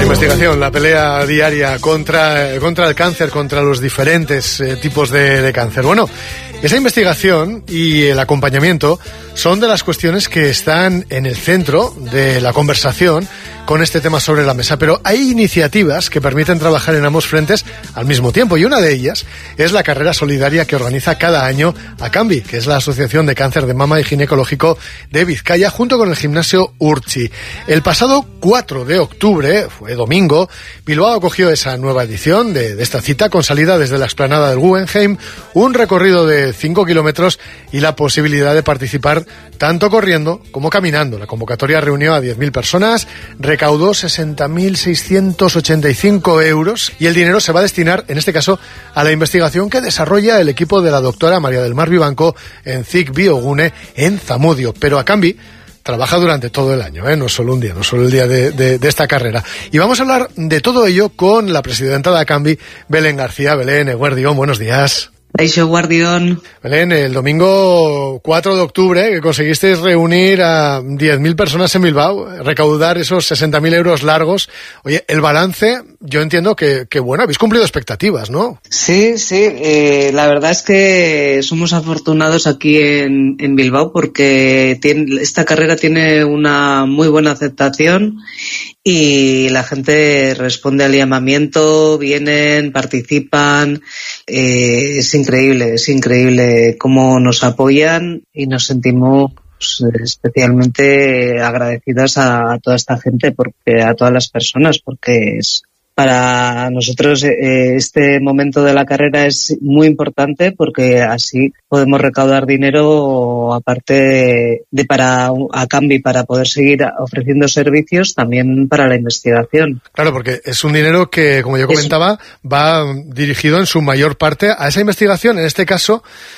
investigación, la pelea diaria contra el cáncer, contra los diferentes tipos de cáncer. Bueno, esa investigación y el acompañamiento son de las cuestiones que están en el centro de la conversación con este tema sobre la mesa, pero hay iniciativas que permiten trabajar en ambos frentes al mismo tiempo, y una de ellas es la carrera solidaria que organiza cada año ACAMBI, que es la Asociación de Cáncer de Mama y Ginecológico de Vizcaya, junto con el gimnasio Urchi. El pasado 4 de octubre, fue domingo, Bilbao acogió esa nueva edición de esta cita, con salida desde la explanada del Guggenheim, un recorrido de 5 kilómetros y la posibilidad de participar tanto corriendo como caminando. La convocatoria reunió a 10.000 personas, recaudó 60.685 euros y el dinero se va a destinar, en este caso, a la investigación que desarrolla el equipo de la doctora María del Mar Vivanco en CIC Biogune en Zamudio. Pero ACAMBI trabaja durante todo el año, no solo un día, no solo el día de esta carrera. Y vamos a hablar de todo ello con la presidenta de ACAMBI, Belén García. Belén, Eguerdión, buenos días. Aixo, Guardión. Belén, el domingo 4 de octubre que conseguisteis reunir a 10.000 personas en Bilbao, recaudar esos 60.000 euros largos. Oye, el balance, yo entiendo que bueno, habéis cumplido expectativas, ¿no? Sí, la verdad es que somos afortunados aquí en Bilbao porque esta carrera tiene una muy buena aceptación y la gente responde al llamamiento, vienen, participan. Es increíble cómo nos apoyan y nos sentimos especialmente agradecidas a toda esta gente, a todas las personas, porque es para nosotros este momento de la carrera es muy importante porque así podemos recaudar dinero aparte de para ACAMBI para poder seguir ofreciendo servicios también para la investigación. Claro, porque es un dinero que, como yo comentaba, va dirigido en su mayor parte a esa investigación, en este caso